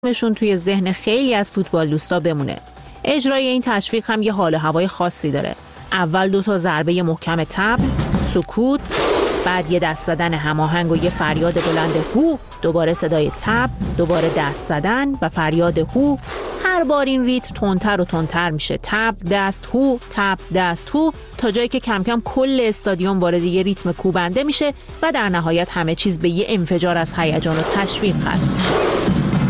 مشون توی ذهن خیلی از فوتبال دوستا بمونه. اجرای این تشویق هم یه حال و هوای خاصی داره. اول 2 ضربه محکم طبل، سکوت، بعد یه دست زدن هماهنگ و یه فریاد بلند هو، دوباره صدای طبل، دوباره دست زدن و فریاد هو. هر بار این ریتم تندتر و تندتر میشه. طبل دست هو، طبل دست هو، تا جایی که کم کم کل استادیوم وارد یه ریتم کوبنده میشه و در نهایت همه چیز به یه انفجار از هیجان و تشویق ختم میشه.